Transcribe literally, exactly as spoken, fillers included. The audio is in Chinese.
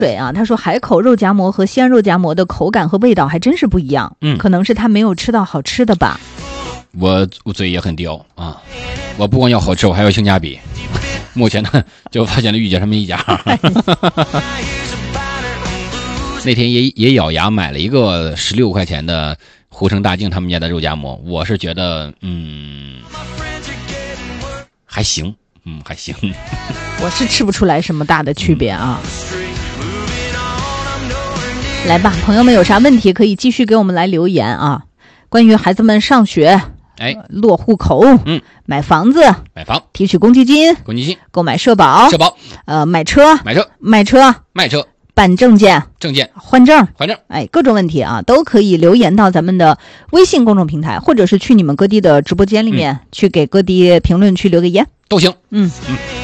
对啊，他说海口肉夹馍和西安肉夹馍的口感和味道还真是不一样， 嗯， 可能是他没有吃到好吃的吧。 我我嘴也很刁啊，我不光要好吃，我还要性价比。目前呢，就发现了御姐他们一家。那天也也咬牙买了一个十六块钱的湖城大靖他们家的肉夹馍，我是觉得嗯还行，嗯还行。 我是吃不出来什么大的区别啊。来吧，朋友们有啥问题可以继续给我们来留言啊。关于孩子们上学， 哎， 落户口， 嗯， 买房子， 买房， 提取公积金， 公积金， 购买社保， 社保， 呃，买车， 买车， 卖车， 卖车， 办证件， 证件， 换证， 换证， 哎，各种问题啊，都可以留言到咱们的微信公众平台，或者是去你们各地的直播间里面、嗯、去给各地评论区留个言都行。 嗯。 嗯